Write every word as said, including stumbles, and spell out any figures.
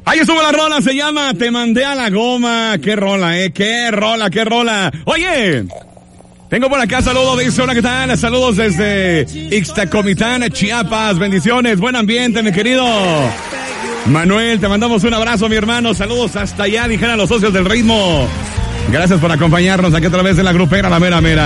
Ahí estuvo la rola, se llama Te mandé a la goma. Qué rola, eh, qué rola, qué rola. Oye, tengo por acá saludos, dice, hola, ¿qué tal? Saludos desde Ixtacomitán, Chiapas. Bendiciones, buen ambiente, mi querido Manuel, te mandamos un abrazo, mi hermano. Saludos hasta allá, dijeron los socios del ritmo. Gracias por acompañarnos aquí a través de la grupera La Mera Mera.